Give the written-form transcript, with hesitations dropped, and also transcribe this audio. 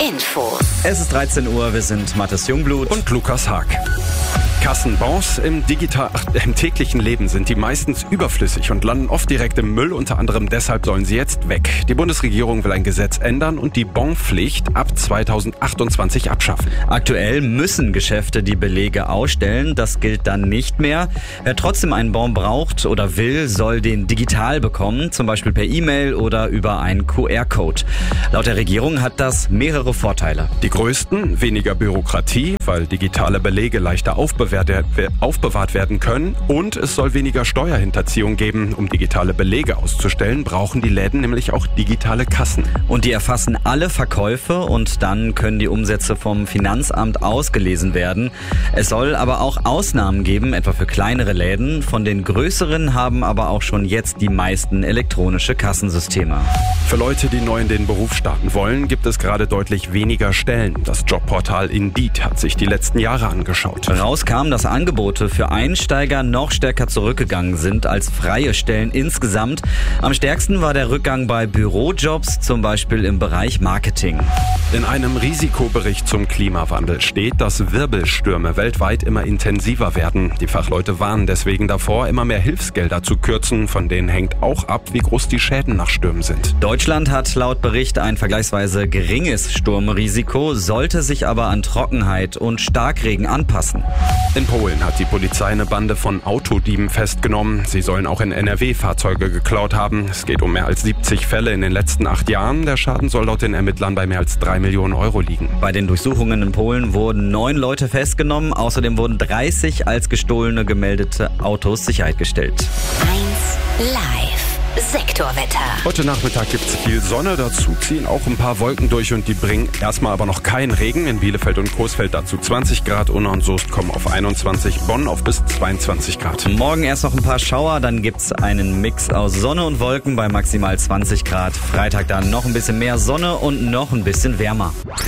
Infos. Es ist 13 Uhr, wir sind Mathis Jungblut und Lukas Haag. Kassenbons im täglichen Leben sind die meistens überflüssig und landen oft direkt im Müll. Unter anderem deshalb sollen sie jetzt weg. Die Bundesregierung will ein Gesetz ändern und die Bonpflicht ab 2028 abschaffen. Aktuell müssen Geschäfte die Belege ausstellen. Das gilt dann nicht mehr. Wer trotzdem einen Bon braucht oder will, soll den digital bekommen, zum Beispiel per E-Mail oder über einen QR-Code. Laut der Regierung hat das mehrere Vorteile. Die größten: weniger Bürokratie, weil digitale Belege leichter aufbewahrt werden können, und es soll weniger Steuerhinterziehung geben. Um digitale Belege auszustellen, brauchen die Läden nämlich auch digitale Kassen. Und die erfassen alle Verkäufe und dann können die Umsätze vom Finanzamt ausgelesen werden. Es soll aber auch Ausnahmen geben, etwa für kleinere Läden. Von den größeren haben aber auch schon jetzt die meisten elektronische Kassensysteme. Für Leute, die neu in den Beruf starten wollen, gibt es gerade deutlich weniger Stellen. Das Jobportal Indeed hat sich die letzten Jahre angeschaut. Rauskam, dass Angebote für Einsteiger noch stärker zurückgegangen sind als freie Stellen insgesamt. Am stärksten war der Rückgang bei Bürojobs, zum Beispiel im Bereich Marketing. In einem Risikobericht zum Klimawandel steht, dass Wirbelstürme weltweit immer intensiver werden. Die Fachleute warnen deswegen davor, immer mehr Hilfsgelder zu kürzen. Von denen hängt auch ab, wie groß die Schäden nach Stürmen sind. Deutschland hat laut Bericht ein vergleichsweise geringes Sturmrisiko, sollte sich aber an Trockenheit und Starkregen anpassen. In Polen hat die Polizei eine Bande von Autodieben festgenommen. Sie sollen auch in NRW Fahrzeuge geklaut haben. Es geht um mehr als 70 Fälle in den letzten 8 Jahren. Der Schaden soll laut den Ermittlern bei mehr als 3 Millionen Euro liegen. Bei den Durchsuchungen in Polen wurden 9 Leute festgenommen. Außerdem wurden 30 als gestohlene gemeldete Autos sichergestellt. 1 Live. Sektorwetter. Heute Nachmittag gibt es viel Sonne, dazu ziehen auch ein paar Wolken durch und die bringen erstmal aber noch keinen Regen. In Bielefeld und Coesfeld dazu 20 Grad, Unna und Soest kommen auf 21, Bonn auf bis 22 Grad. Morgen erst noch ein paar Schauer, dann gibt's einen Mix aus Sonne und Wolken bei maximal 20 Grad. Freitag dann noch ein bisschen mehr Sonne und noch ein bisschen wärmer.